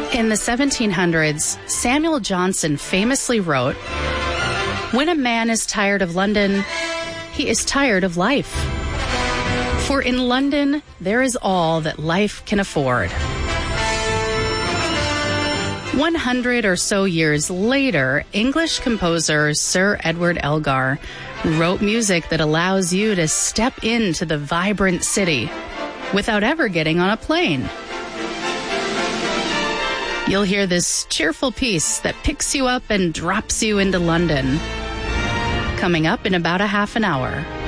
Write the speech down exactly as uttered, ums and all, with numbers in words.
In the seventeen hundreds, Samuel Johnson famously wrote, "When a man is tired of London, he is tired of life. For in London, there is all that life can afford." One hundred or so years later, English composer Sir Edward Elgar wrote music that allows you to step into the vibrant city without ever getting on a plane. You'll hear this cheerful piece that picks you up and drops you into London, coming up in about a half an hour.